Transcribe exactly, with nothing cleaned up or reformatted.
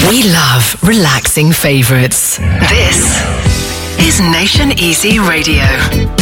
We love relaxing favorites. This is Nation Easy Radio.